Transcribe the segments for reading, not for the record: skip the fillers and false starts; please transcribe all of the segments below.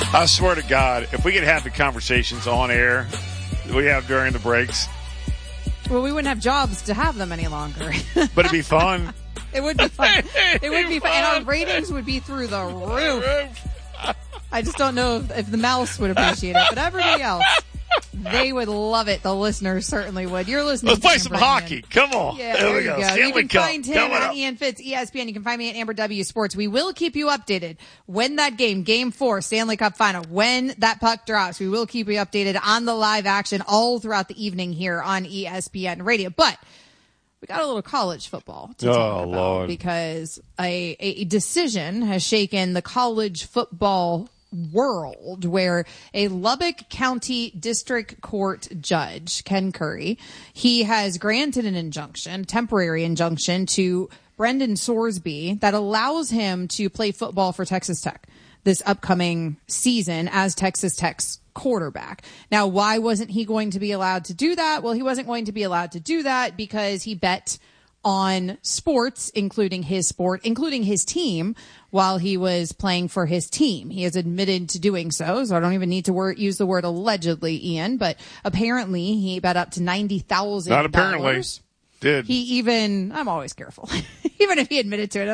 I swear to God, if we could have the conversations on air that we have during the breaks. Well, we wouldn't have jobs to have them any longer. But it'd be fun. It would be fun. It would be fun. And our ratings would be through the roof. I just don't know if the mouse would appreciate it, but everybody else, they would love it. The listeners certainly would. You're listening Let's to play some hockey. Come on. Yeah, there we go. You can find him Coming at up. Ian Fitz, ESPN. You can find me at Amber W Sports. We will keep you updated when that game 4, Stanley Cup Final, when that puck drops. We will keep you updated on the live action all throughout the evening here on ESPN Radio. But we got a little college football to talk about, Lord. because a decision has shaken the college football world, where a Lubbock County District Court judge, Ken Curry, he has granted an injunction, temporary injunction, to Brendan Sorsby that allows him to play football for Texas Tech this upcoming season as Texas Tech's quarterback. Now, why wasn't he going to be allowed to do that? Well, he wasn't going to be allowed to do that because he bet on sports, including his sport, including his team, while he was playing for his team. He has admitted to doing so I don't even need to use the word allegedly, Ian, but apparently he bet up to $90,000. Not apparently. Did. I'm always careful. Even if he admitted to it, I'm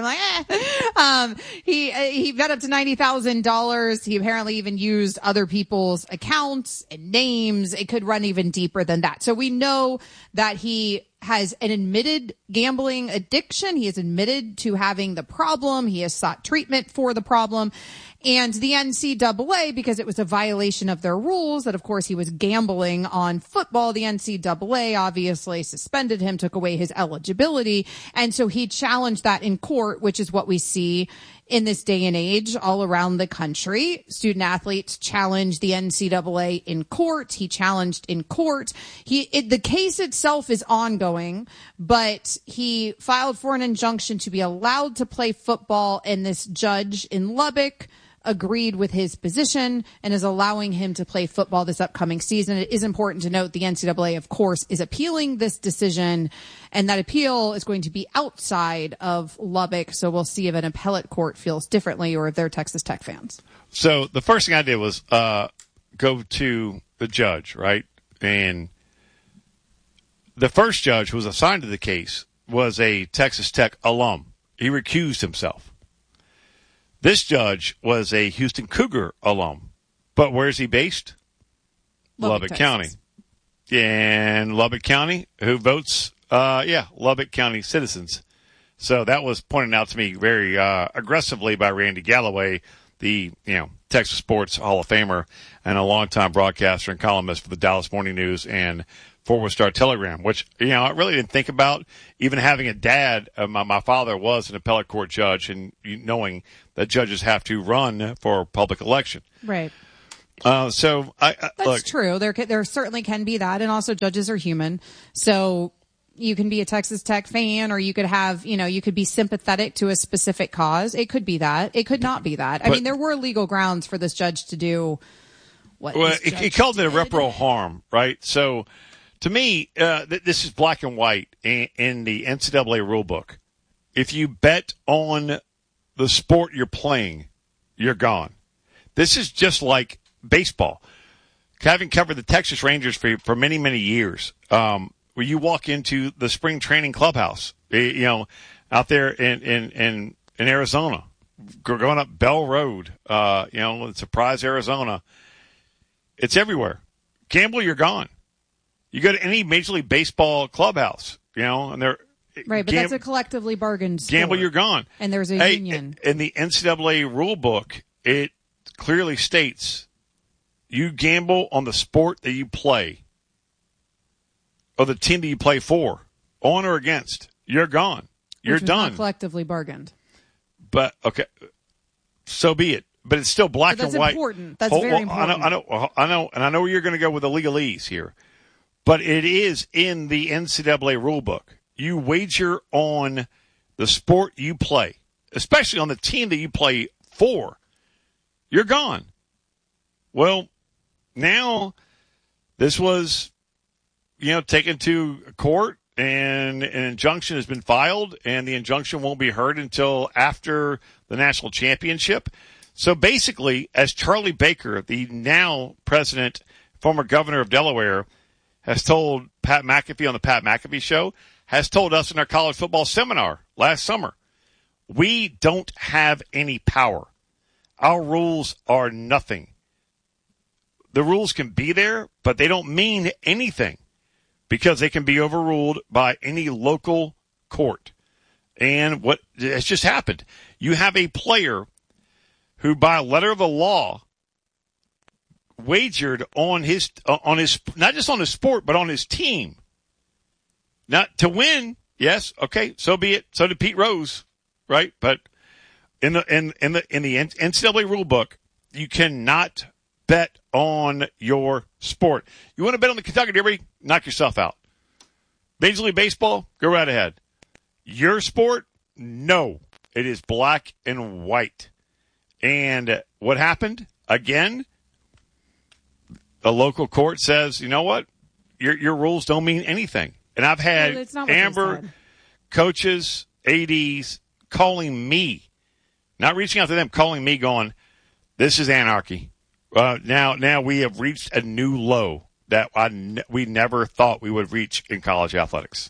like, he bet up to $90,000. He apparently even used other people's accounts and names. It could run even deeper than that. So we know that he has an admitted gambling addiction. He has admitted to having the problem. He has sought treatment for the problem. And the NCAA, because it was a violation of their rules that, of course, he was gambling on football, the NCAA obviously suspended him, took away his eligibility. And so he challenged that in court, which is what we see in this day and age all around the country. Student athletes challenge the NCAA in court. He challenged in court. The case itself is ongoing, but he filed for an injunction to be allowed to play football, and this judge in Lubbock agreed with his position and is allowing him to play football this upcoming season. It is important to note the NCAA, of course, is appealing this decision, and that appeal is going to be outside of Lubbock. So we'll see if an appellate court feels differently or if they're Texas Tech fans. So the first thing I did was go to the judge, right? And the first judge who was assigned to the case was a Texas Tech alum. He recused himself. This judge was a Houston Cougar alum. But where's he based? Lubbock County. And Lubbock County, who votes? Lubbock County citizens. So that was pointed out to me very aggressively by Randy Galloway, the Texas Sports Hall of Famer and a longtime broadcaster and columnist for the Dallas Morning News and Fort Worth Star Telegram, which, I really didn't think about even having a dad. My father was an appellate court judge, and knowing that judges have to run for a public election. Right. That's look, true. There certainly can be that. And also judges are human. So you can be a Texas Tech fan, or you could have, you could be sympathetic to a specific cause. It could be that. It could not be that. I mean, there were legal grounds for this judge to do what he called it irreparable harm, right? So, to me, this is black and white in the NCAA rule book. If you bet on the sport you're playing, you're gone. This is just like baseball. Having covered the Texas Rangers for many, many years, where you walk into the spring training clubhouse, out there in Arizona, going up Bell Road, in Surprise, Arizona, it's everywhere. Gamble, you're gone. You go to any Major League Baseball clubhouse, and they're right, but that's a collectively bargained sport. Gamble, you're gone. And there's a union. In the NCAA rule book, it clearly states you gamble on the sport that you play or the team that you play for, on or against. You're gone. You're done. Not collectively bargained. But okay, so be it. But it's still black and white. That's important. That's very important. I know, and I know where you're going to go with the legalese here. But it is in the NCAA rule book. You wager on the sport you play, especially on the team that you play for. You're gone. Well, now this was, taken to court, and an injunction has been filed, and the injunction won't be heard until after the national championship. So basically, as Charlie Baker, the now president, former governor of Delaware, has told Pat McAfee on the Pat McAfee show, has told us in our college football seminar last summer, we don't have any power. Our rules are nothing. The rules can be there, but they don't mean anything because they can be overruled by any local court. And what has just happened, you have a player who by letter of the law wagered on his, not just on his sport, but on his team. Not to win. Yes. Okay. So be it. So did Pete Rose. Right. But in the NCAA rule book, you cannot bet on your sport. You want to bet on the Kentucky Derby? Knock yourself out. Major League Baseball? Go right ahead. Your sport? No. It is black and white. And what happened? Again, a local court says, you know what? Your rules don't mean anything. And I've had Amber, coaches, ADs calling me, not reaching out to them, calling me going, this is anarchy. Now we have reached a new low that we never thought we would reach in college athletics.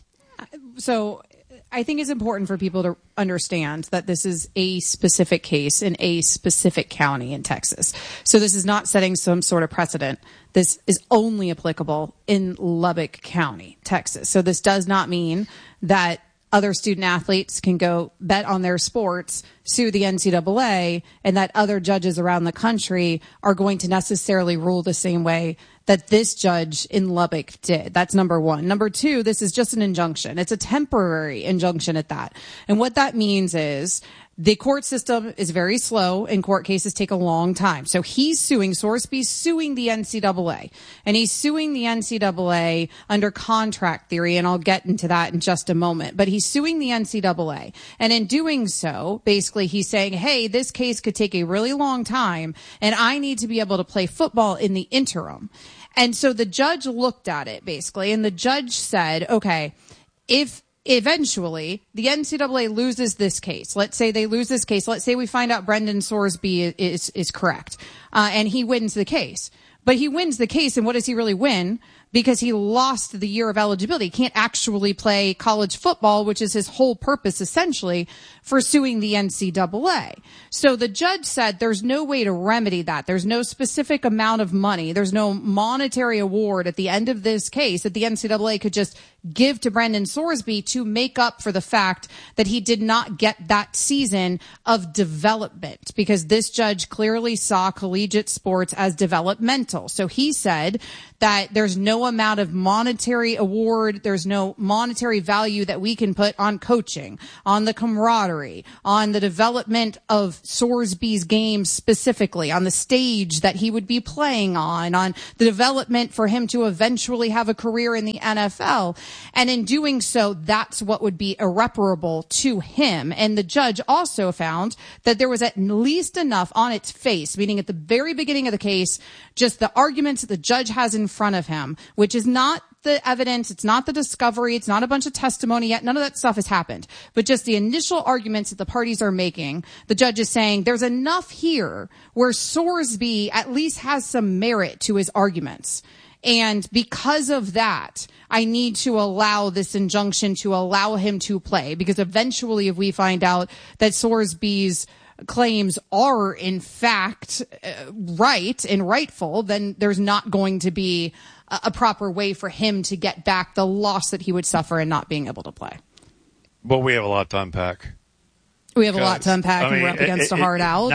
So I think it's important for people to understand that this is a specific case in a specific county in Texas. So this is not setting some sort of precedent. This is only applicable in Lubbock County, Texas. So this does not mean that other student athletes can go bet on their sports, sue the NCAA, and that other judges around the country are going to necessarily rule the same way that this judge in Lubbock did. That's number one. Number two, this is just an injunction. It's a temporary injunction at that. And what that means is the court system is very slow and court cases take a long time. So he's suing, Sorsby's suing the NCAA, and he's suing the NCAA under contract theory. And I'll get into that in just a moment, but he's suing the NCAA. And in doing so, basically he's saying, hey, this case could take a really long time and I need to be able to play football in the interim. And so the judge looked at it basically, and the judge said, okay, if eventually the NCAA loses this case, let's say they lose this case, let's say we find out Brendan Sorsby is correct, and he wins the case. But he wins the case, and what does he really win? Because he lost the year of eligibility. He can't actually play college football, which is his whole purpose, essentially, for suing the NCAA. So the judge said there's no way to remedy that. There's no specific amount of money. There's no monetary award at the end of this case that the NCAA could just give to Brendan Sorsby to make up for the fact that he did not get that season of development, because this judge clearly saw collegiate sports as developmental. So he said that there's no amount of monetary award, there's no monetary value that we can put on coaching, on the camaraderie, on the development of Sorsby's game specifically, on the stage that he would be playing on the development for him to eventually have a career in the NFL. And in doing so, that's what would be irreparable to him. And the judge also found that there was at least enough on its face, meaning at the very beginning of the case, just the arguments that the judge has in front of him, which is not the evidence, it's not the discovery, it's not a bunch of testimony yet, none of that stuff has happened, but just the initial arguments that the parties are making. The judge is saying there's enough here where Sorsby at least has some merit to his arguments. And because of that, I need to allow this injunction to allow him to play, because eventually if we find out that Sorsby's claims are in fact right and rightful, then there's not going to be a proper way for him to get back the loss that he would suffer in not being able to play. But we have a lot to unpack. We have a lot to unpack, and we're up against a hard out.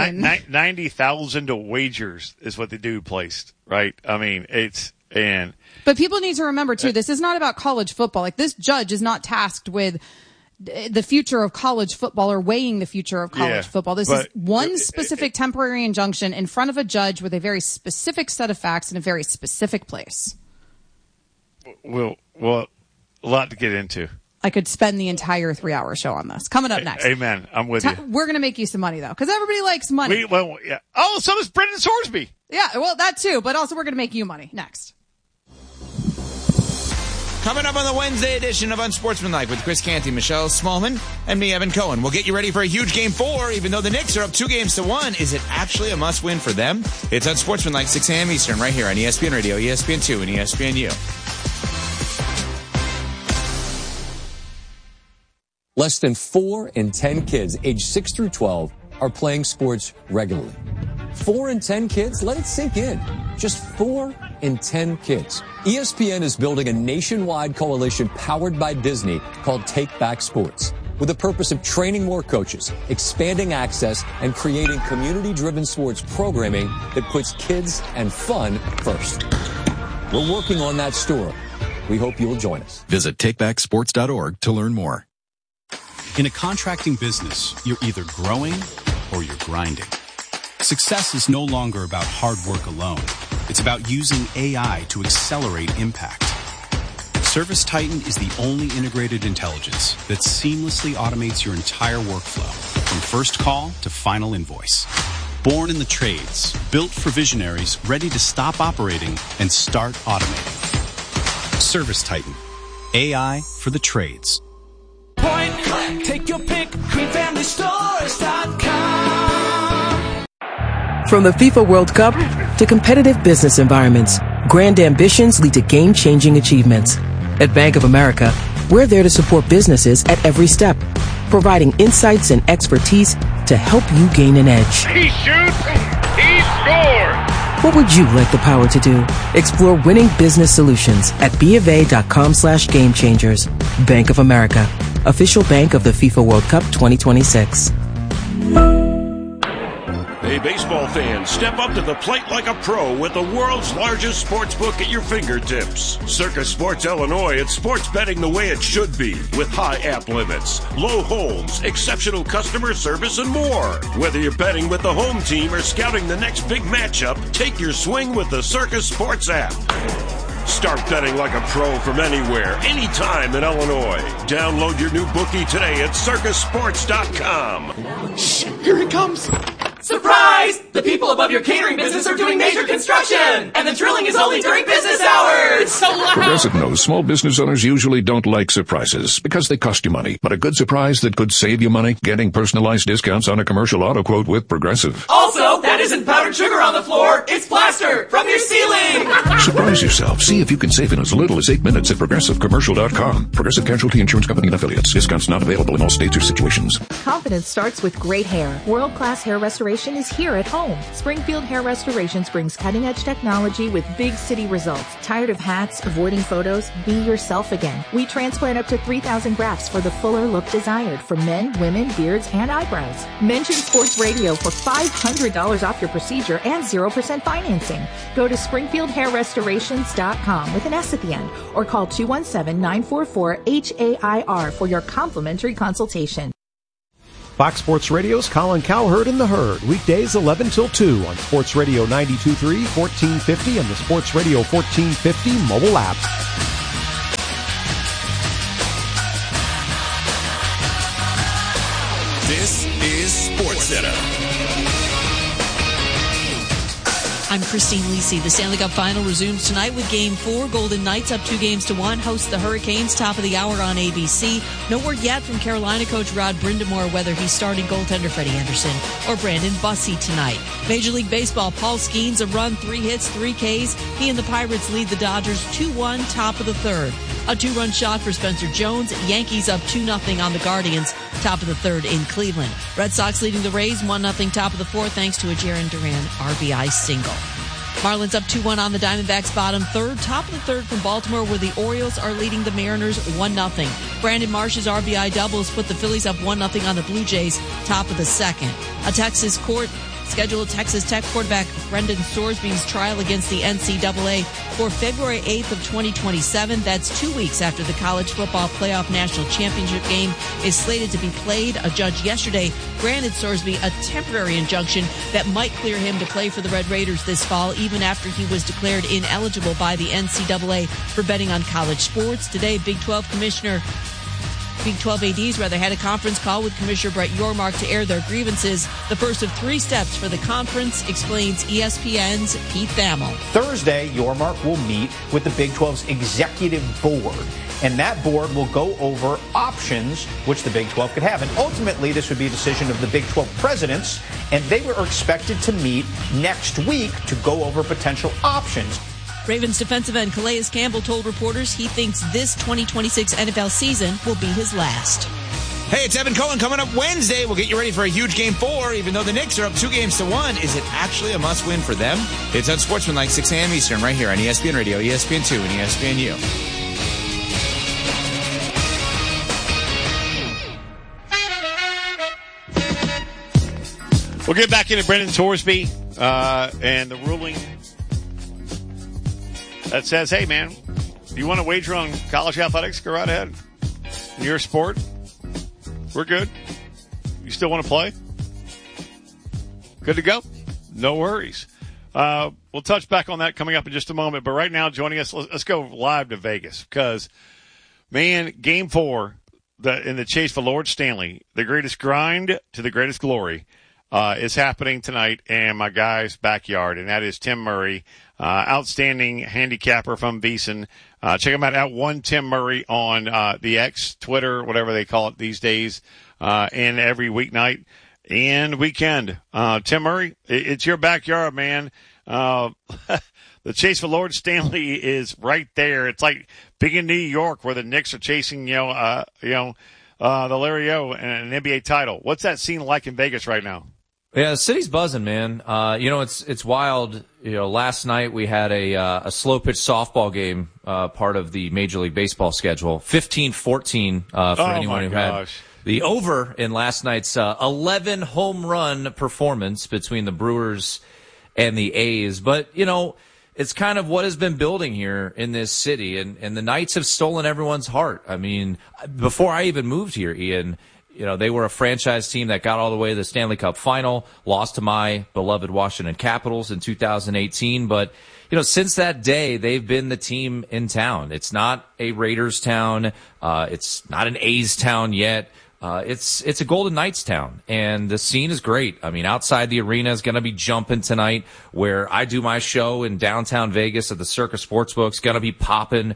90,000 wagers is what the dude placed, right? I mean, but people need to remember too, this is not about college football. Like, this judge is not tasked with the future of college football or weighing the future of college football. This is one specific temporary injunction in front of a judge with a very specific set of facts in a very specific place. Well, a lot to get into. I could spend the entire 3-hour show on this. Coming up next. Amen. I'm with you. We're going to make you some money, though, because everybody likes money. Yeah. Oh, so does Brendan Sorsby. Yeah, well, that too, but also we're going to make you money next. Coming up on the Wednesday edition of Unsportsmanlike with Chris Canty, Michelle Smallman, and me, Evan Cohen. We'll get you ready for a huge Game 4, even though the Knicks are up 2-1. Is it actually a must-win for them? It's Unsportsmanlike, 6 a.m. Eastern, right here on ESPN Radio, ESPN2, and ESPNU. Less than 4 in 10 kids aged 6 through 12 are playing sports regularly. 4 in 10 kids? Let it sink in. Just 4 in 10 kids. ESPN is building a nationwide coalition powered by Disney called Take Back Sports, with the purpose of training more coaches, expanding access, and creating community-driven sports programming that puts kids and fun first. We're working on that story. We hope you'll join us. Visit takebacksports.org to learn more. In a contracting business, you're either growing or you're grinding. Success is no longer about hard work alone. It's about using AI to accelerate impact. ServiceTitan is the only integrated intelligence that seamlessly automates your entire workflow, from first call to final invoice. Born in the trades, built for visionaries ready to stop operating and start automating. ServiceTitan, AI for the trades. Point, click, take your pick, QueenFamilyStores.com. From the FIFA World Cup to competitive business environments, grand ambitions lead to game-changing achievements. At Bank of America, we're there to support businesses at every step, providing insights and expertise to help you gain an edge. He shoots, he scores! What would you like the power to do? Explore winning business solutions at BofA.com/gamechangers. Bank of America, official bank of the FIFA World Cup 2026. Hey, baseball fans, step up to the plate like a pro with the world's largest sports book at your fingertips. Circus Sports Illinois, it's sports betting the way it should be, with high app limits, low holds, exceptional customer service, and more. Whether you're betting with the home team or scouting the next big matchup, take your swing with the Circus Sports app. Start betting like a pro from anywhere, anytime in Illinois. Download your new bookie today at circusports.com. Shh, here it comes. Surprise! The people above your catering business are doing major construction, and the drilling is only during business hours. So loud. Progressive knows small business owners usually don't like surprises because they cost you money. But a good surprise that could save you money, getting personalized discounts on a commercial auto quote with Progressive. Also, that isn't powdered sugar on the floor. It's plaster from your ceiling. Surprise yourself. See if you can save in as little as 8 minutes at ProgressiveCommercial.com. Progressive Casualty Insurance Company and Affiliates. Discounts not available in all states or situations. Confidence starts with great hair. World-class hair restoration is here at home. Springfield Hair Restorations brings cutting-edge technology with big city results. Tired of hats, avoiding photos? Be yourself again. We transplant up to 3,000 grafts for the fuller look desired for men, women, beards, and eyebrows. Mention Sports Radio for $500 off your procedure and 0% financing. Go to SpringfieldHairRestorations.com with an S at the end, or call 217-944-HAIR for your complimentary consultation. Fox Sports Radio's Colin Cowherd and the Herd, weekdays 11 till 2 on Sports Radio 92.3, 1450, and the Sports Radio 1450 mobile app. This is SportsCenter. I'm Christine Lisi. The Stanley Cup Final resumes tonight with Game 4. Golden Knights up 2-1 host the Hurricanes, top of the hour on ABC. No word yet from Carolina coach Rod Brind'Amour whether he's starting goaltender Freddie Anderson or Brandon Bussey tonight. Major League Baseball, Paul Skeens a run, 3 hits, 3 Ks. He and the Pirates lead the Dodgers 2-1, top of the third. A 2-run shot for Spencer Jones. Yankees up 2-0 on the Guardians, top of the third in Cleveland. Red Sox leading the Rays 1-0, top of the fourth, thanks to a Jarren Duran RBI single. Marlins up 2-1 on the Diamondbacks bottom third. Top of the third from Baltimore, where the Orioles are leading the Mariners 1-0. Brandon Marsh's RBI doubles put the Phillies up 1-0 on the Blue Jays, top of the second. A Texas court scheduled Texas Tech quarterback Brendan Sorsby's trial against the NCAA for February 8th of 2027. That's 2 weeks after the college football playoff national championship game is slated to be played. A judge yesterday granted Sorsby a temporary injunction that might clear him to play for the Red Raiders this fall, even after he was declared ineligible by the NCAA for betting on college sports. Today, Big 12 Commissioner Big 12 ADs rather had a conference call with Commissioner Brett Yormark to air their grievances. The first of 3 steps for the conference, explains ESPN's Keith Thamel. Thursday, Yormark will meet with the Big 12's executive board, and that board will go over options which the Big 12 could have. And ultimately, this would be a decision of the Big 12 presidents, and they were expected to meet next week to go over potential options. Ravens defensive end Calais Campbell told reporters he thinks this 2026 NFL season will be his last. Hey, it's Evan Cohen. Coming up Wednesday, we'll get you ready for a huge Game 4. Even though the Knicks are up 2-1, is it actually a must-win for them? It's Unsportsmanlike, 6 a.m. Eastern, right here on ESPN Radio, ESPN2, and ESPNU. We'll get back into Brendan Thorsby and the ruling that says, hey, man, you want to wager on college athletics? Go right ahead. In your sport, we're good. You still want to play? Good to go? No worries. We'll touch back on that coming up in just a moment. But right now, joining us, let's go live to Vegas because, man, Game 4 in the chase for Lord Stanley, the greatest grind to the greatest glory, is happening tonight in my guy's backyard, and that is Tim Murray, outstanding handicapper from VSiN. Check him out at @1TimMurray on the X, Twitter, whatever they call it these days, and every weeknight and weekend. Tim Murray, it's your backyard, man. The chase for Lord Stanley is right there. It's like being in New York where the Knicks are chasing, the Larry O and an NBA title. What's that scene like in Vegas right now? Yeah, the city's buzzing, man. It's wild. Last night we had a slow pitch softball game, part of the Major League Baseball schedule. 15-14, for anyone who had the over in last night's 11 home run performance between the Brewers and the A's. But, it's kind of what has been building here in this city, and the Knights have stolen everyone's heart. I mean, before I even moved here, Ian, they were a franchise team that got all the way to the Stanley Cup final, lost to my beloved Washington Capitals in 2018. But, since that day, they've been the team in town. It's not a Raiders town. It's not an A's town yet. It's a Golden Knights town, and the scene is great. I mean, outside the arena is going to be jumping tonight, where I do my show in downtown Vegas at the Circa Sportsbook. It's going to be popping.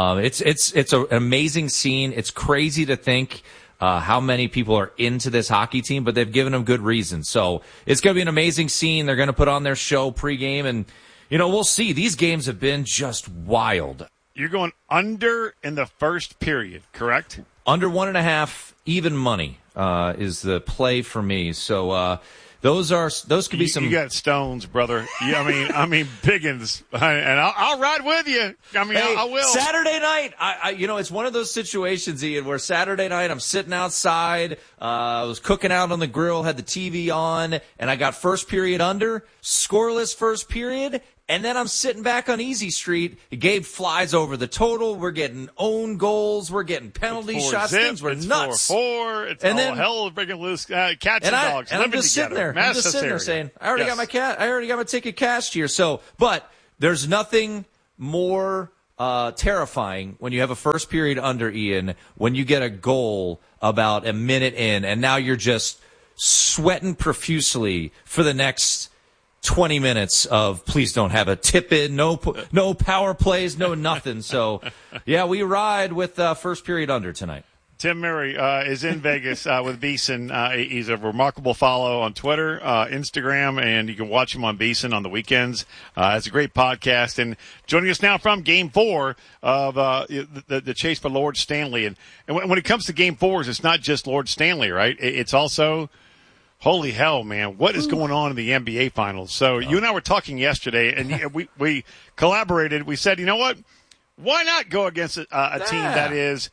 It's an amazing scene. It's crazy to think how many people are into this hockey team, but they've given them good reason. So it's going to be an amazing scene. They're going to put on their show pregame, and we'll see. These games have been just wild. You're going under in the first period, correct? Under 1.5, even money is the play for me. So those could be some. You got stones, brother. Yeah, I mean biggins, and I'll ride with you. I will. Saturday night, it's one of those situations, Ian, where Saturday night I'm sitting outside. I was cooking out on the grill, had the TV on, and I got first period under, scoreless first period. And then I'm sitting back on Easy Street. Gabe flies over the total. We're getting own goals. We're getting penalty shots. Things were nuts. 4-4. It's all hell breaking loose. Cats and dogs. And I'm just sitting there. I'm just sitting there saying, I already got my ticket cashed here. So, but there's nothing more terrifying when you have a first period under, Ian, when you get a goal about a minute in, and now you're just sweating profusely for the next 20 minutes of please don't have a tip in, no power plays, no nothing. So, yeah, we ride with first period under tonight. Tim Murray is in Vegas with VSiN. He's a remarkable follow on Twitter, Instagram, and you can watch him on VSiN on the weekends. It's a great podcast. And joining us now from Game 4 of the chase for Lord Stanley. And when it comes to Game 4s, it's not just Lord Stanley, right? It's also – holy hell, man, what is going on in the NBA Finals? So you and I were talking yesterday, and we collaborated. We said, you know what? Why not go against a team that is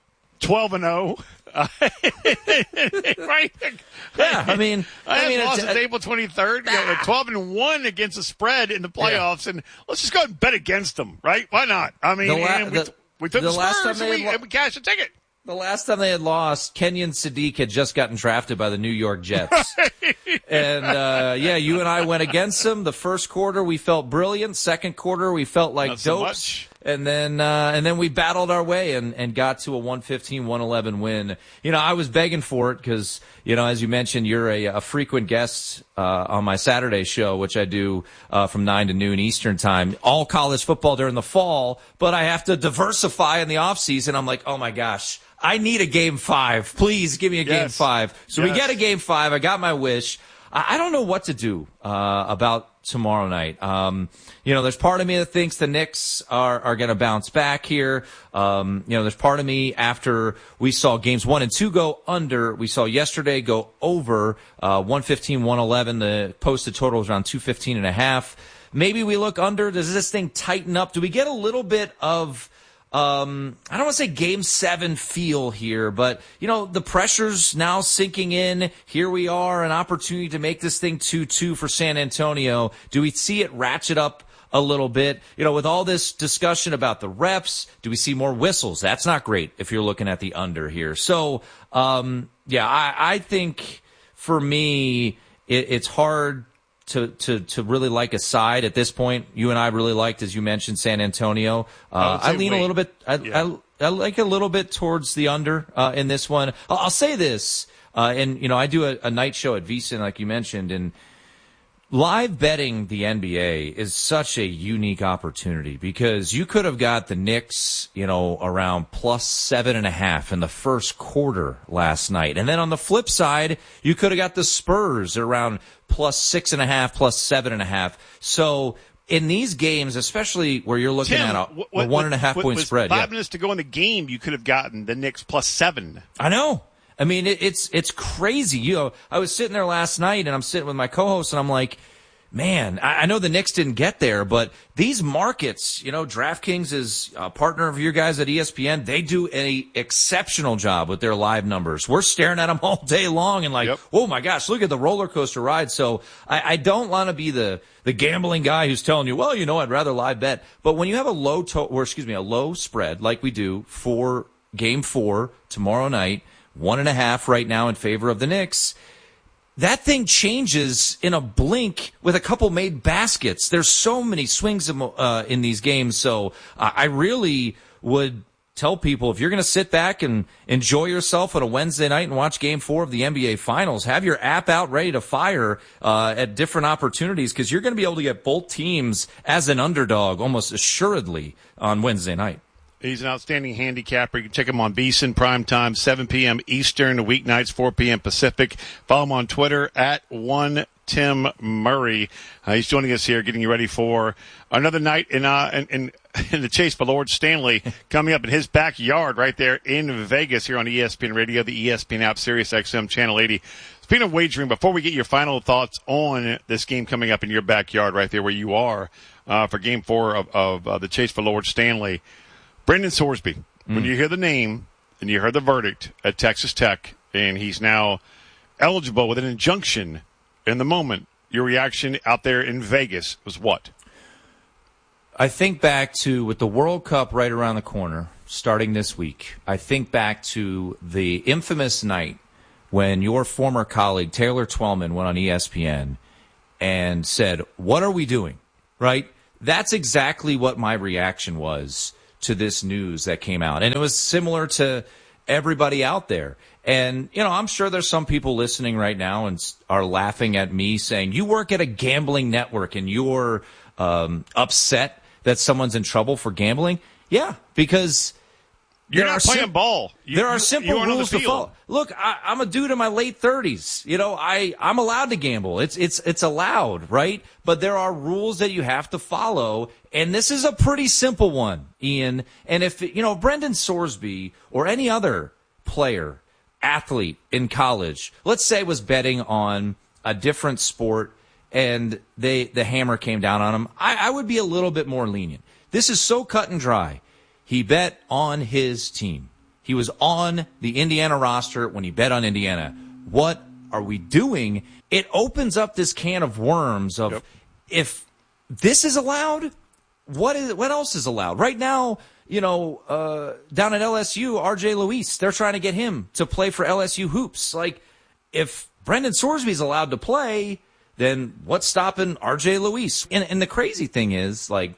12-0? Right? Yeah, I mean, it's April 23rd. 12-1 against the spread in the playoffs, and let's just go ahead and bet against them, right? Why not? I mean, we took the Spurs and we cashed a ticket. The last time they had lost, Kenyon Sadiq had just gotten drafted by the New York Jets. And, you and I went against them. The first quarter, we felt brilliant. Second quarter, we felt like dopes. And then we battled our way and got to a 115-111 win. You know, I was begging for it because, you know, as you mentioned, you're a frequent guest on my Saturday show, which I do from 9 to noon Eastern time. All college football during the fall, but I have to diversify in the offseason. I'm like, oh my gosh, I need a game 5. Please give me a game 5. So we get a game 5. I got my wish. I don't know what to do about tomorrow night. You know, there's part of me that thinks the Knicks are going to bounce back here. You know, there's part of me after we saw games 1 and 2 go under. We saw yesterday go over 115-111. The posted total was around 215.5. Maybe we look under. Does this thing tighten up? Do we get a little bit of I don't want to say game 7 feel here, but, you know, the pressure's now sinking in. Here we are, an opportunity to make this thing 2-2 for San Antonio. Do we see it ratchet up a little bit? You know, with all this discussion about the refs, do we see more whistles? That's not great if you're looking at the under here. So, yeah, I think for me, it's hard to really like a side at this point. You and I really liked, as you mentioned, San Antonio. I lean a little bit. I like a little bit towards the under in this one. I'll say this, and you know, I do a night show at VSiN, like you mentioned, and live betting the NBA is such a unique opportunity because you could have got the Knicks, you know, around plus 7.5 in the first quarter last night. And then on the flip side, you could have got the Spurs around plus 6.5, plus 7.5. So in these games, especially where you're looking at a 1.5 point spread. 5 minutes to go in the game, you could have gotten the Knicks plus 7. I know. I mean, it's crazy. You know, I was sitting there last night, and I'm sitting with my co-host, and I'm like, man, I know the Knicks didn't get there, but these markets, you know, DraftKings is a partner of your guys at ESPN. They do an exceptional job with their live numbers. We're staring at them all day long and like, oh my gosh, look at the roller coaster ride. So I don't want to be the gambling guy who's telling you, well, you know, I'd rather live bet. But when you have a low spread like we do for game 4 tomorrow night, 1.5 right now in favor of the Knicks, that thing changes in a blink with a couple made baskets. There's so many swings in these games. So I really would tell people, if you're going to sit back and enjoy yourself on a Wednesday night and watch game 4 of the NBA Finals, have your app out ready to fire at different opportunities, because you're going to be able to get both teams as an underdog almost assuredly on Wednesday night. He's an outstanding handicapper. You can check him on VSiN primetime, 7 p.m. Eastern, weeknights, 4 p.m. Pacific. Follow him on Twitter at @1TimMurray. He's joining us here, getting you ready for another night in the chase for Lord Stanley coming up in his backyard right there in Vegas here on ESPN Radio, the ESPN app, Sirius XM Channel 80. Speaking of wagering, before we get your final thoughts on this game coming up in your backyard right there where you are for Game 4 of the chase for Lord Stanley, Brendan Sorsby, when you hear the name and you heard the verdict at Texas Tech, and he's now eligible with an injunction in the moment, your reaction out there in Vegas was what? I think back to, with the World Cup right around the corner, starting this week, I think back to the infamous night when your former colleague, Taylor Twellman, went on ESPN and said, what are we doing? Right? That's exactly what my reaction was to this news that came out. And it was similar to everybody out there. And, you know, I'm sure there's some people listening right now and are laughing at me saying, you work at a gambling network and you're upset that someone's in trouble for gambling. Yeah, because you're not playing ball. There are simple rules to follow. Look, I'm a dude in my late 30s. You know, I'm allowed to gamble. It's allowed, right? But there are rules that you have to follow, and this is a pretty simple one, Ian. And if, you know, Brendan Sorsby or any other player, athlete in college, let's say was betting on a different sport and the hammer came down on him, I would be a little bit more lenient. This is so cut and dry. He bet on his team. He was on the Indiana roster when he bet on Indiana. What are we doing? It opens up this can of worms of, if this is allowed, what else is allowed? Right now, you know, down at LSU, R.J. Luis, they're trying to get him to play for LSU hoops. Like, if Brendan Sorsby's allowed to play, then what's stopping R.J. Luis? And the crazy thing is, like,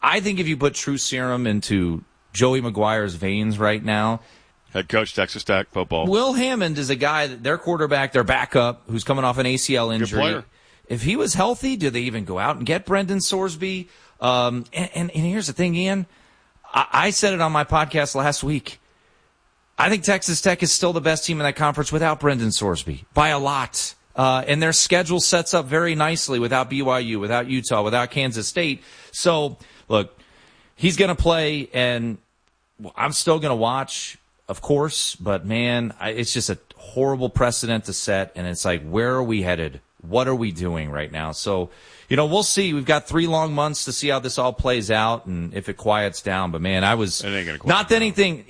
I think if you put true serum into Joey Maguire's veins right now, head coach, Texas Tech football, Will Hammond is a guy, their quarterback, their backup, who's coming off an ACL injury. Good player. If he was healthy, do they even go out and get Brendan Sorsby? And here's the thing, Ian. I said it on my podcast last week. I think Texas Tech is still the best team in that conference without Brendan Sorsby by a lot. And their schedule sets up very nicely without BYU, without Utah, without Kansas State. So, look, he's going to play, and I'm still going to watch, of course. But, man, it's just a horrible precedent to set. And it's like, where are we headed? What are we doing right now? So, we'll see. We've got 3 long months to see how this all plays out and if it quiets down. But, man, not many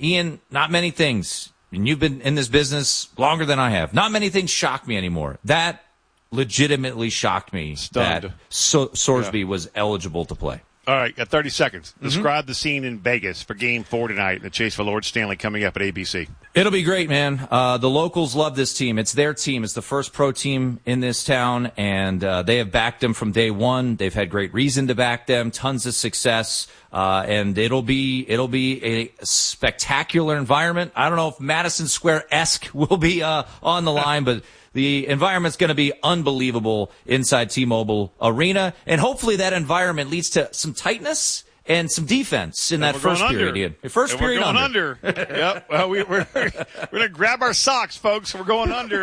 things. And you've been in this business longer than I have. Not many things shock me anymore. That legitimately shocked me. Stunned. That Sorsby was eligible to play. All right, got 30 seconds. Describe the scene in Vegas for Game 4 tonight. The chase for Lord Stanley coming up at ABC. It'll be great, man. The locals love this team. It's their team. It's the first pro team in this town, and they have backed them from day one. They've had great reason to back them, tons of success, and it'll be a spectacular environment. I don't know if Madison Square-esque will be on the line, but the environment's going to be unbelievable inside T-Mobile Arena, and hopefully that environment leads to some tightness and some defense in that first period. First period we're going under. Yep. Well, we're going to grab our socks, folks. We're going under.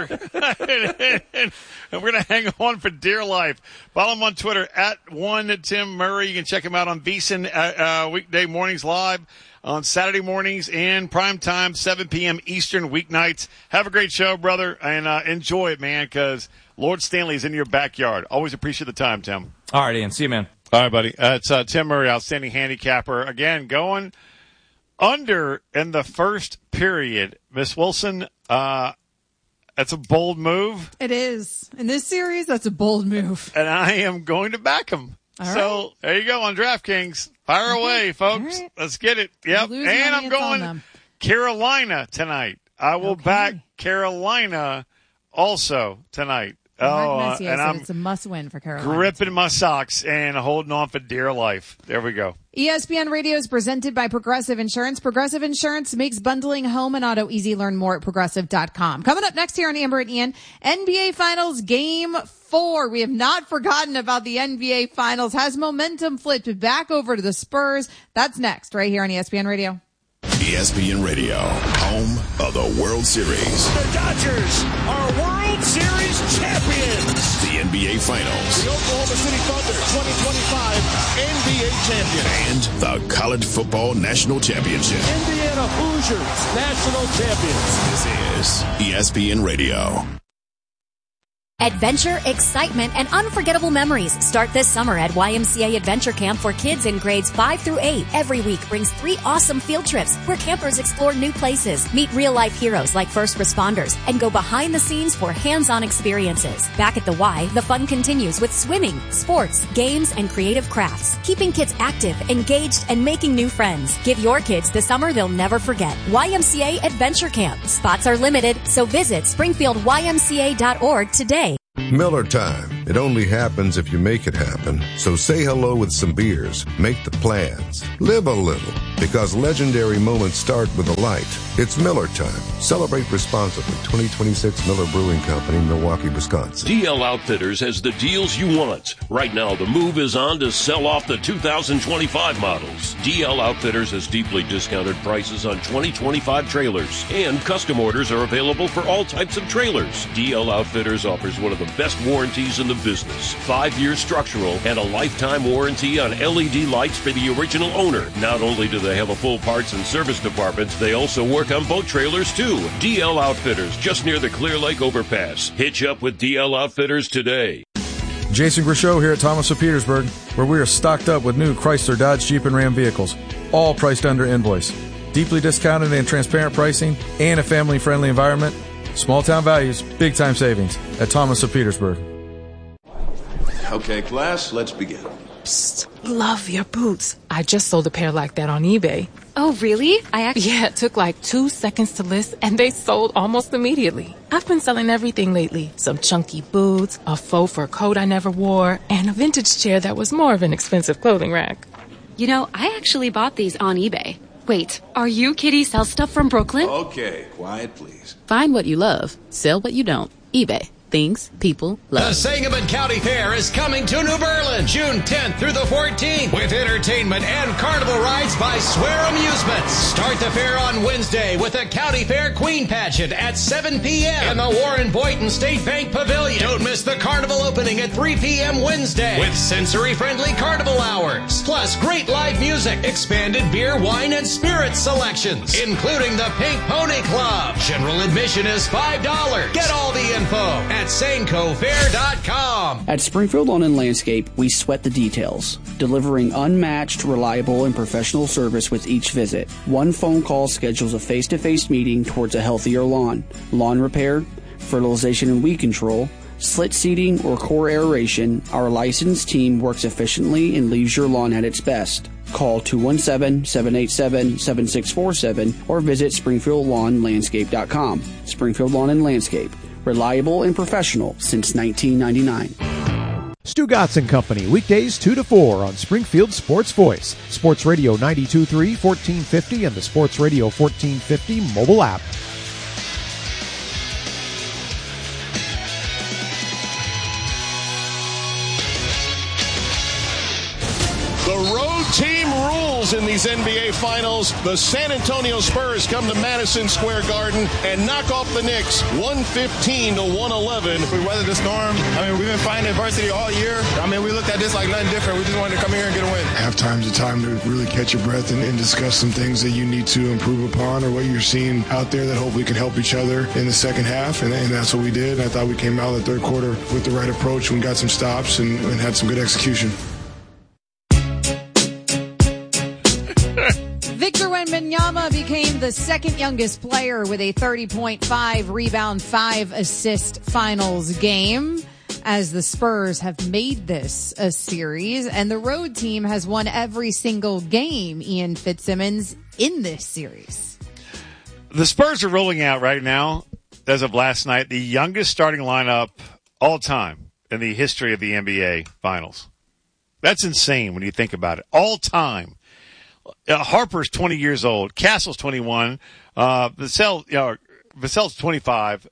and we're going to hang on for dear life. Follow him on Twitter, @1TimMurray. You can check him out on VSiN weekday mornings live, on Saturday mornings and prime time, 7 p.m. Eastern weeknights. Have a great show, brother, and enjoy it, man, because Lord Stanley's in your backyard. Always appreciate the time, Tim. All right, Ian. See you, man. All right, buddy. It's Tim Murray, outstanding handicapper. Again, going under in the first period. Miss Wilson, that's a bold move. It is. In this series, that's a bold move. And I am going to back him. So there you go on DraftKings. Fire away, folks. Right. Let's get it. Yep. And I'm going Carolina tonight. I will back Carolina also tonight. And it's a must-win for Carolina. Gripping my socks and holding on for dear life. There we go. ESPN Radio is presented by Progressive Insurance. Progressive Insurance makes bundling home and auto easy. Learn more at Progressive.com. Coming up next here on Amber and Ian, NBA Finals Game 4. We have not forgotten about the NBA Finals. Has momentum flipped back over to the Spurs? That's next, right here on ESPN Radio. ESPN Radio, home of the World Series. The Dodgers are World Series champions. The NBA Finals. The Oklahoma City Thunder 2025 NBA champion. And the College Football National Championship. Indiana Hoosiers national champions. This is ESPN Radio. Adventure, excitement, and unforgettable memories start this summer at YMCA Adventure Camp for kids in grades 5 through 8. Every week brings 3 awesome field trips where campers explore new places, meet real-life heroes like first responders, and go behind the scenes for hands-on experiences. Back at the Y, the fun continues with swimming, sports, games, and creative crafts, keeping kids active, engaged, and making new friends. Give your kids the summer they'll never forget. YMCA Adventure Camp. Spots are limited, so visit springfieldymca.org today. Miller time. It only happens if you make it happen. So say hello with some beers. Make the plans. Live a little. Because legendary moments start with a light. It's Miller time. Celebrate responsibly. 2026 Miller Brewing Company, Milwaukee, Wisconsin. DL Outfitters has the deals you want. Right now, the move is on to sell off the 2025 models. DL Outfitters has deeply discounted prices on 2025 trailers. And custom orders are available for all types of trailers. DL Outfitters offers one of the best warranties in the business. 5-year structural and a lifetime warranty on LED lights for the original owner. Not only do they have a full parts and service department, they also work on boat trailers too. DL Outfitters, just near the Clear Lake overpass. Hitch up with DL Outfitters today. Jason Grishow here at Thomas of Petersburg, where we are stocked up with new Chrysler, Dodge, Jeep, and Ram vehicles, all priced under invoice. Deeply discounted and transparent pricing and a family-friendly environment. Small town values, big time savings at Thomas of Petersburg. Okay, class, let's begin. Psst, love your boots. I just sold a pair like that on eBay. Oh, really? Yeah, it took like 2 seconds to list and they sold almost immediately. I've been selling everything lately. Some chunky boots, a faux fur coat I never wore, and a vintage chair that was more of an expensive clothing rack. You know, I actually bought these on eBay. Wait, are you Kitty Sell Stuff from Brooklyn? Okay, quiet, please. Find what you love, sell what you don't. eBay. Things people love. The Sangamon County Fair is coming to New Berlin June 10th through the 14th with entertainment and carnival rides by Swear Amusements. Start the fair on Wednesday with the County Fair Queen Pageant at 7 p.m. in the Warren Boynton State Bank Pavilion. Don't miss the carnival opening at 3 p.m. Wednesday with sensory-friendly carnival hours. Plus great live music, expanded beer, wine, and spirits selections, including the Pink Pony Club. General admission is $5. Get all the info at SancoFair.com. At Springfield Lawn and Landscape, we sweat the details, delivering unmatched, reliable, and professional service with each visit. One phone call schedules a face-to-face meeting towards a healthier lawn. Lawn repair, fertilization and weed control, slit seeding, or core aeration, our licensed team works efficiently and leaves your lawn at its best. Call 217-787-7647 or visit SpringfieldLawnLandscape.com. Springfield Lawn and Landscape. Reliable and professional since 1999. Stu Gotts & Company, weekdays 2 to 4 on Springfield Sports Voice, Sports Radio 92.3, 1450, and the Sports Radio 1450 mobile app. The road team rules in these NBA Finals. The San Antonio Spurs come to Madison Square Garden and knock off the Knicks 115-111. We weathered the storm. I mean, we've been fighting adversity all year. I mean, we looked at this like nothing different. We just wanted to come here and get a win. Halftime's a time to really catch your breath and discuss some things that you need to improve upon or what you're seeing out there that hopefully can help each other in the second half. And that's what we did. I thought we came out in the third quarter with the right approach and got some stops and had some good execution. Victor Wembanyama became the second youngest player with a 30.5 rebound, 5 assist finals game, as the Spurs have made this a series, and the road team has won every single game, Ian Fitzsimmons, in this series. The Spurs are rolling out right now, as of last night, the youngest starting lineup all time in the history of the NBA Finals. That's insane when you think about it. All time. Harper's 20 years old. Castle's 21. Vassell's 25.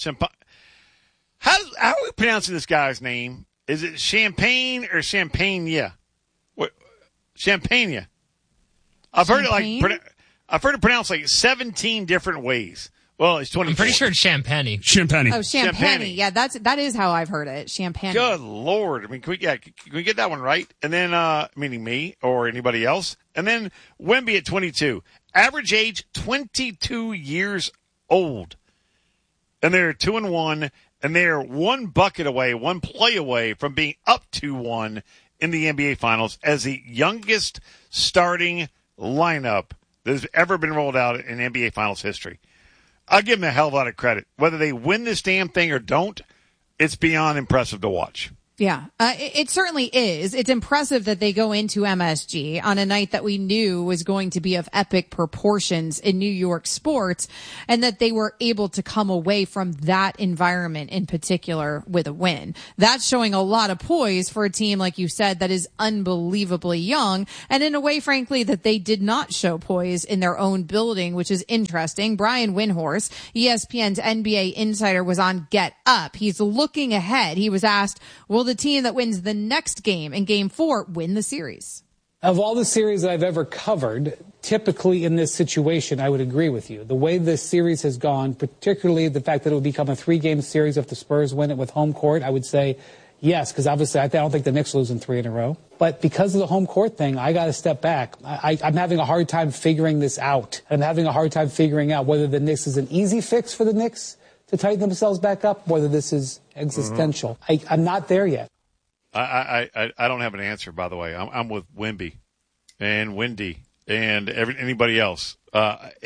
How are we pronouncing this guy's name? Is it Champagne or Champagne? What? Champagne. I've heard it pronounced like 17 different ways. Well, it's 24. I'm pretty sure it's Champagne. Oh, Champagne. Yeah, that is how I've heard it. Champagne. Good Lord. I mean, can we get that one right? And then, meaning me or anybody else. And then Wemby at 22. Average age, 22 years old. And they're 2-1, and they're one bucket away, one play away from being up 2-1 in the NBA Finals as the youngest starting lineup that has ever been rolled out in NBA Finals history. I'll give them a hell of a lot of credit. Whether they win this damn thing or don't, it's beyond impressive to watch. Yeah, it certainly is. It's impressive that they go into MSG on a night that we knew was going to be of epic proportions in New York sports, and that they were able to come away from that environment in particular with a win. That's showing a lot of poise for a team, like you said, that is unbelievably young, and in a way, frankly, that they did not show poise in their own building, which is interesting. Brian Windhorst, ESPN's NBA insider, was on Get Up. He's looking ahead. He was asked, will the team that wins the next game in Game 4 win the series? Of all the series that I've ever covered, typically in this situation, I would agree with you. The way this series has gone, particularly the fact that it would become a 3-game series if the Spurs win it with home court, I would say yes, because obviously I don't think the Knicks lose in 3 in a row. But because of the home court thing, I got to step back. I'm having a hard time figuring this out. I'm having a hard time figuring out whether the Knicks is an easy fix for the Knicks to tighten themselves back up, whether this is existential. I'm not there yet. I don't have an answer, by the way. I'm with Wemby and Wendy and anybody else. I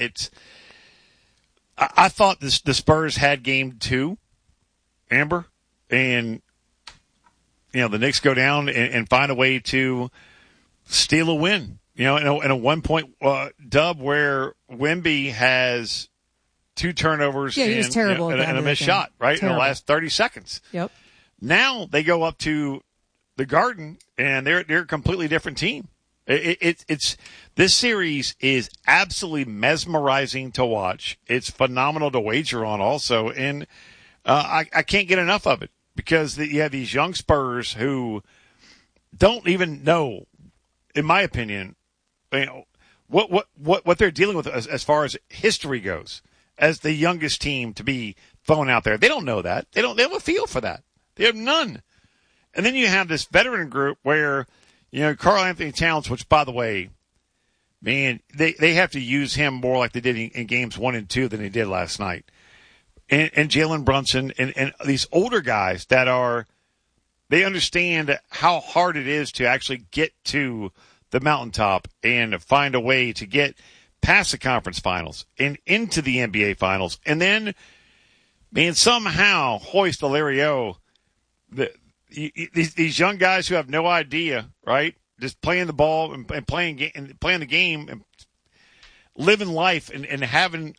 thought the Spurs had Game 2, Amber, and the Knicks go down and find a way to steal a win. In a 1-point dub where Wemby has 2 turnovers he was terrible and a missed shot, right? Terrible. In the last 30 seconds. Yep. Now they go up to the Garden, and they're a completely different team. It's this series is absolutely mesmerizing to watch. It's phenomenal to wager on also. And I can't get enough of it because you have these young Spurs who don't even know, in my opinion, what they're dealing with as far as history goes, as the youngest team to be thrown out there. They don't know that. They have a feel for that. They have none. And then you have this veteran group where, Karl Anthony Towns, which, by the way, man, they have to use him more like they did in games 1 and 2 than they did last night. And Jalen Brunson and these older guys they understand how hard it is to actually get to the mountaintop and find a way to get past the conference finals and into the NBA finals. And then, man, somehow hoist the Larry O. These young guys who have no idea, right? Just playing the ball and playing the game and living life and having,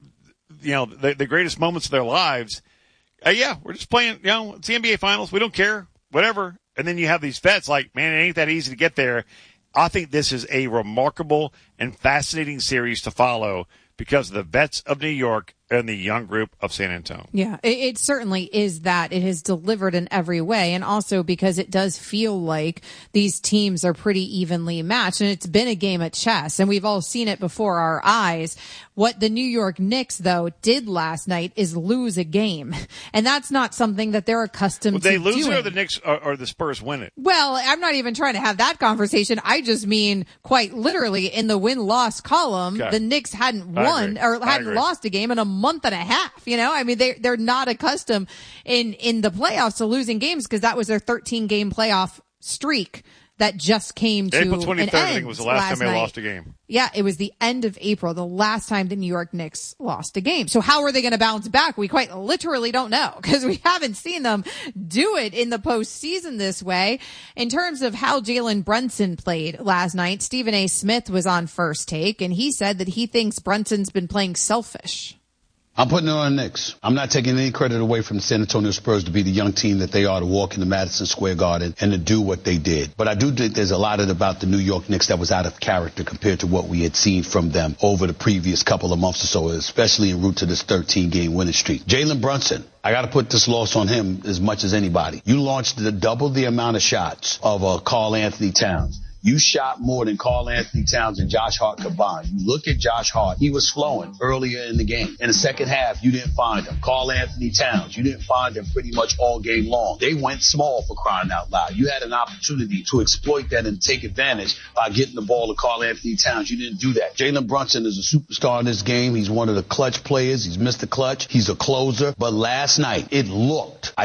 the greatest moments of their lives. We're just playing, it's the NBA finals. We don't care, whatever. And then you have these vets like, man, it ain't that easy to get there. I think this is a remarkable and fascinating series to follow because of the vets of New York and the young group of San Antonio. Yeah, it certainly is that. It has delivered in every way, and also because it does feel like these teams are pretty evenly matched, and it's been a game of chess, and we've all seen it before our eyes. What the New York Knicks, though, did last night is lose a game, and that's not something that they're accustomed to doing. They lose it, or the Knicks or the Spurs win it? Well, I'm not even trying to have that conversation. I just mean quite literally in the win-loss column, the Knicks hadn't won or hadn't lost a game in a month and a half. They're not accustomed in the playoffs to losing games because that was their 13-game playoff streak that just came to April 23rd, an end. I think, was the last time they lost a game. Yeah, it was the end of April, the last time the New York Knicks lost a game. So how are they going to bounce back? We quite literally don't know because we haven't seen them do it in the postseason this way. In terms of how Jalen Brunson played last night, Stephen A. Smith was on First Take, and he said that he thinks Brunson's been playing selfish. I'm putting it on the Knicks. I'm not taking any credit away from the San Antonio Spurs to be the young team that they are, to walk into Madison Square Garden and to do what they did. But I do think there's a lot about the New York Knicks that was out of character compared to what we had seen from them over the previous couple of months or so, especially en route to this 13-game winning streak. Jalen Brunson, I got to put this loss on him as much as anybody. You launched double the amount of shots of Karl Anthony Towns. You shot more than Karl Anthony Towns and Josh Hart combined. You look at Josh Hart. He was flowing earlier in the game. In the second half, you didn't find him. Karl Anthony Towns, you didn't find him pretty much all game long. They went small, for crying out loud. You had an opportunity to exploit that and take advantage by getting the ball to Karl Anthony Towns. You didn't do that. Jalen Brunson is a superstar in this game. He's one of the clutch players. He's Mr. Clutch. He's a closer. But last night, it looked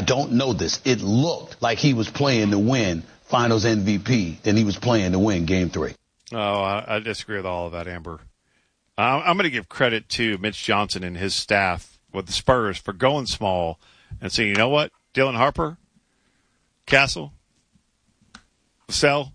like he was playing to win Finals MVP than he was playing to win Game 3. Oh, I disagree with all of that, Amber. I'm going to give credit to Mitch Johnson and his staff with the Spurs for going small and saying, you know what, Dylan Harper, Castle, Vassell,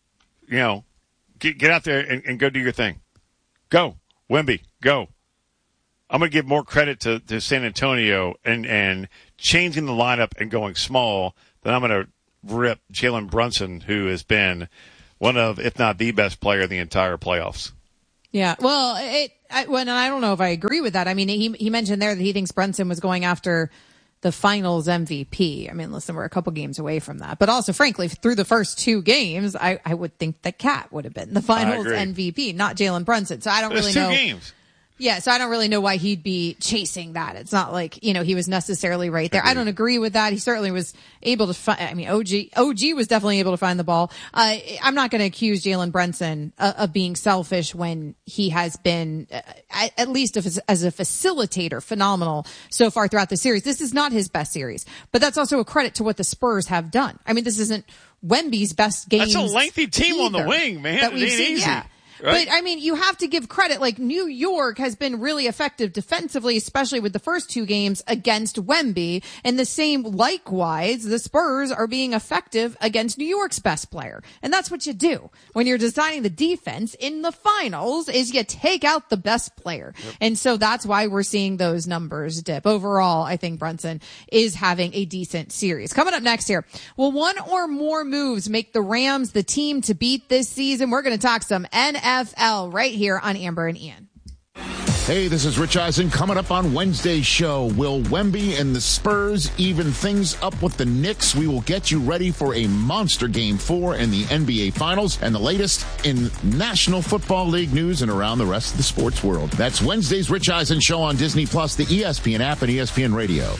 get out there and go do your thing. Go. Wemby, go. I'm going to give more credit to San Antonio and changing the lineup and going small than I'm going to rip Jalen Brunson, who has been one of, if not the best player in the entire playoffs. Yeah, well, and I don't know if I agree with that. I mean, he mentioned there that he thinks Brunson was going after the Finals MVP. I mean, listen, we're a couple games away from that. But also, frankly, through the first 2 games, I would think that Cat would have been the Finals MVP, not Jalen Brunson. So I don't really know. 2 games. Yeah, so I don't really know why he'd be chasing that. It's not like, he was necessarily right there. I don't agree with that. He certainly was able to find, OG was definitely able to find the ball. I'm not going to accuse Jalen Brunson of being selfish when he has been, at least as a facilitator, phenomenal so far throughout the series. This is not his best series, but that's also a credit to what the Spurs have done. I mean, this isn't Wemby's best game. That's a lengthy team on the wing, man. That we've seen. Easy. Yeah. Right? But, I mean, you have to give credit. Like, New York has been really effective defensively, especially with the first two games against Wemby. And the same, likewise, the Spurs are being effective against New York's best player. And that's what you do when you're designing the defense in the finals, is you take out the best player. Yep. And so that's why we're seeing those numbers dip. Overall, I think Brunson is having a decent series. Coming up next here, will one or more moves make the Rams the team to beat this season? We're going to talk some NFL right here on Amber and Ian. Hey, this is Rich Eisen. Coming up on Wednesday's show, will Wemby and the Spurs even things up with the Knicks? We will get you ready for a monster Game 4 in the NBA Finals and the latest in National Football League news and around the rest of the sports world. That's Wednesday's Rich Eisen show on Disney+, the ESPN app, and ESPN Radio.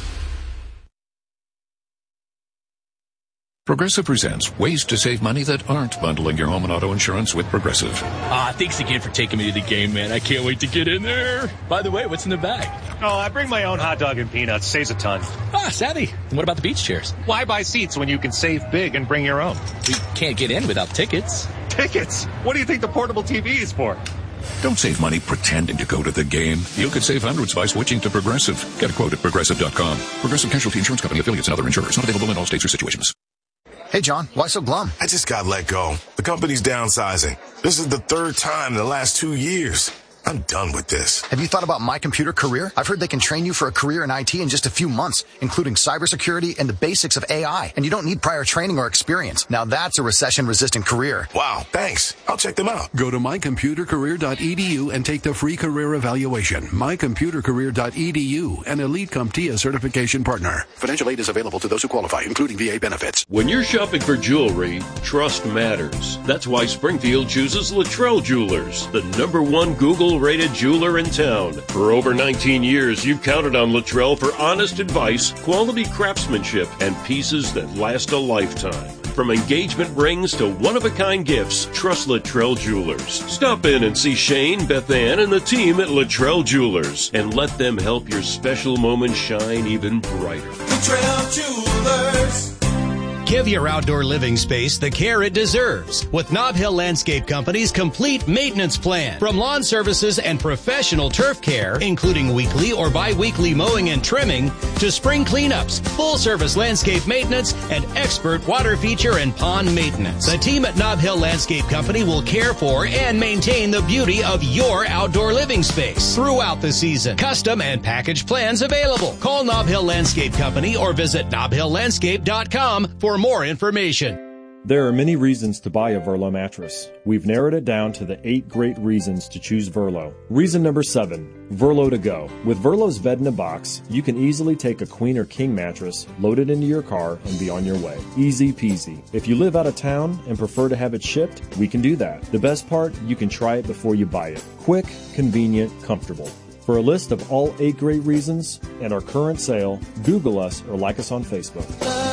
Progressive presents ways to save money that aren't bundling your home and auto insurance with Progressive. Thanks again for taking me to the game, man. I can't wait to get in there. By the way, what's in the bag? Oh, I bring my own hot dog and peanuts. Saves a ton. Savvy. And what about the beach chairs? Why buy seats when you can save big and bring your own? We can't get in without tickets. Tickets? What do you think the portable TV is for? Don't save money pretending to go to the game. You could save hundreds by switching to Progressive. Get a quote at Progressive.com. Progressive Casualty Insurance Company, affiliates, and other insurers. Not available in all states or situations. Hey, John, why so glum? I just got let go. The company's downsizing. This is the third time in the last 2 years. I'm done with this. Have you thought about My Computer Career? I've heard they can train you for a career in IT in just a few months, including cybersecurity and the basics of AI. And you don't need prior training or experience. Now that's a recession-resistant career. Wow, thanks. I'll check them out. Go to mycomputercareer.edu and take the free career evaluation. mycomputercareer.edu, an Elite CompTIA certification partner. Financial aid is available to those who qualify, including VA benefits. When you're shopping for jewelry, trust matters. That's why Springfield chooses Luttrell Jewelers, the #1 Google-rated jeweler in town. For over 19 years, you've counted on Luttrell for honest advice, quality craftsmanship, and pieces that last a lifetime. From engagement rings to one-of-a-kind gifts, trust Luttrell Jewelers. Stop in and see Shane, Beth Ann, and the team at Luttrell Jewelers, and let them help your special moment shine even brighter. Luttrell Jewelers. Give your outdoor living space the care it deserves with Nob Hill Landscape Company's complete maintenance plan. From lawn services and professional turf care, including weekly or bi-weekly mowing and trimming, to spring cleanups, full-service landscape maintenance, and expert water feature and pond maintenance. The team at Nob Hill Landscape Company will care for and maintain the beauty of your outdoor living space throughout the season. Custom and package plans available. Call Nob Hill Landscape Company or visit nobhilllandscape.com for more information. There are many reasons to buy a Verlo mattress. We've narrowed it down to the 8 great reasons to choose Verlo. Reason number 7, Verlo to go. With Verlo's bed in a box, you can easily take a queen or king mattress, load it into your car, and be on your way. Easy peasy. If you live out of town and prefer to have it shipped, we can do that. The best part, you can try it before you buy it. Quick, convenient, comfortable. For a list of all 8 great reasons and our current sale, Google us or like us on Facebook.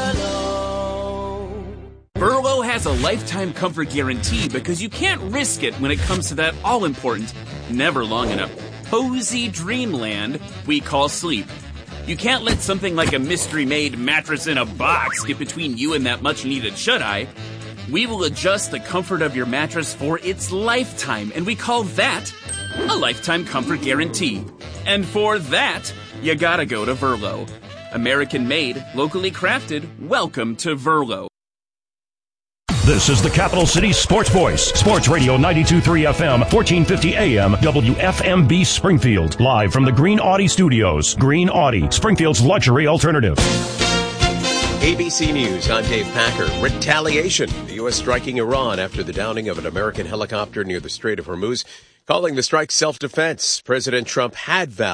Verlo has a lifetime comfort guarantee because you can't risk it when it comes to that all-important, never long enough, cozy dreamland we call sleep. You can't let something like a mystery-made mattress in a box get between you and that much-needed shut-eye. We will adjust the comfort of your mattress for its lifetime, and we call that a lifetime comfort guarantee. And for that, you gotta go to Verlo. American-made, locally crafted, welcome to Verlo. This is the Capital City Sports Voice. Sports Radio 92.3 FM, 1450 AM, WFMB Springfield. Live from the Green Audi Studios. Green Audi, Springfield's luxury alternative. ABC News, I'm Dave Packer. Retaliation. The U.S. striking Iran after the downing of an American helicopter near the Strait of Hormuz, calling the strike self-defense. President Trump had vowed